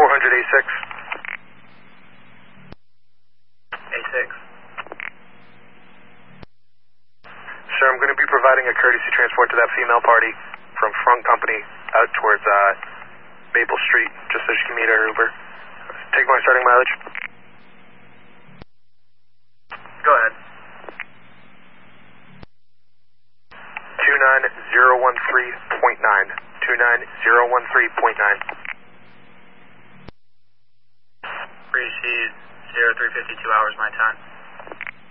400 A6. A6. Sir, I'm going to be providing a courtesy transport to that female party from Front Company out towards Maple Street, just so she can meet her Uber. Take my starting mileage. Go ahead. 29013.9. 29013.9. Receive 0352 hours my time.